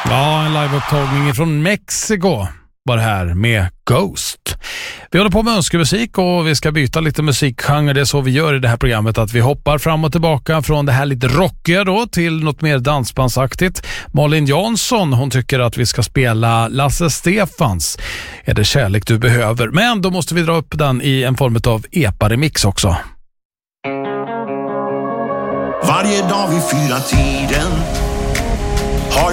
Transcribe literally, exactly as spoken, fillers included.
Ja, en liveupptagning från Mexiko var det här med Ghost. Vi håller på med önskemusik och vi ska byta lite musikgenre. Det är så vi gör i det här programmet, att vi hoppar fram och tillbaka från det här lite rockiga då till något mer dansbandsaktigt. Malin Jansson, hon tycker att vi ska spela Lasse Stefans Är det kärlek du behöver. Men då måste vi dra upp den i en form av epa-remix också. Varje dag vid fyra tiden